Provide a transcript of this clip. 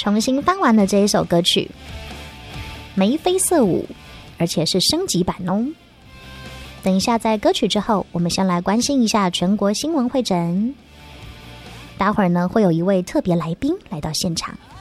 重新翻完了这一首歌曲眉飞色舞，而且是升级版哦。等一下在歌曲之后，我们先来关心一下全国新闻会诊。待会儿呢会有一位特别来宾来到现场，